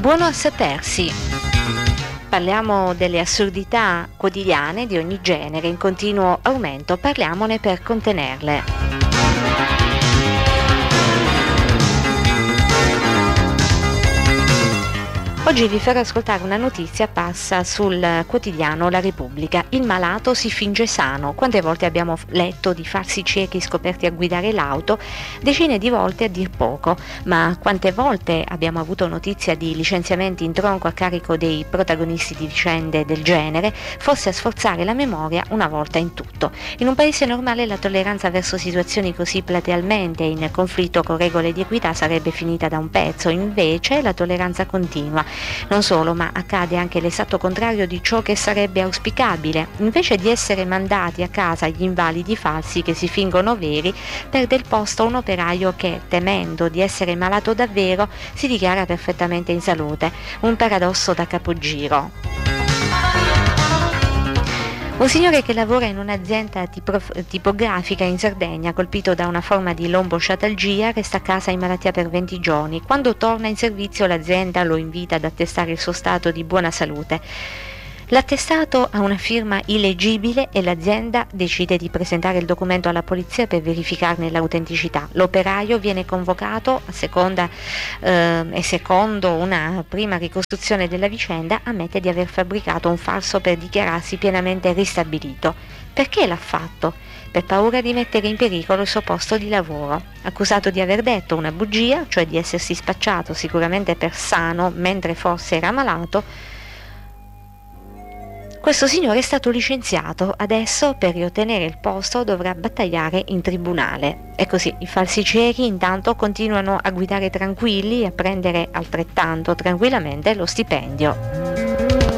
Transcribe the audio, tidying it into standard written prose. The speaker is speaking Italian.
Buono a sapersi. Parliamo delle assurdità quotidiane di ogni genere in continuo aumento, parliamone per contenerle. Oggi vi farò ascoltare una notizia apparsa sul quotidiano La Repubblica. Il malato si finge sano. Quante volte abbiamo letto di falsi ciechi scoperti a guidare l'auto? Decine di volte a dir poco, ma quante volte abbiamo avuto notizia di licenziamenti in tronco a carico dei protagonisti di vicende del genere, forse a sforzare la memoria una volta in tutto. In un paese normale la tolleranza verso situazioni così platealmente in conflitto con regole di equità sarebbe finita da un pezzo, invece la tolleranza continua. Non solo, ma accade anche l'esatto contrario di ciò che sarebbe auspicabile. Invece di essere mandati a casa gli invalidi falsi che si fingono veri, perde il posto un operaio che, temendo di essere malato davvero, si dichiara perfettamente in salute. Un paradosso da capogiro. Un signore che lavora in un'azienda tipografica in Sardegna, colpito da una forma di lombosciatalgia, resta a casa in malattia per 20 giorni. Quando torna in servizio l'azienda lo invita ad attestare il suo stato di buona salute. L'attestato ha una firma illeggibile e l'azienda decide di presentare il documento alla polizia per verificarne l'autenticità. L'operaio viene convocato secondo una prima ricostruzione della vicenda ammette di aver fabbricato un falso per dichiararsi pienamente ristabilito. Perché l'ha fatto? Per paura di mettere in pericolo il suo posto di lavoro. Accusato di aver detto una bugia, cioè di essersi spacciato sicuramente per sano mentre forse era malato, questo signore è stato licenziato. Adesso per riottenere il posto dovrà battagliare in tribunale. E così i falsi ciechi intanto continuano a guidare tranquilli e a prendere altrettanto tranquillamente lo stipendio.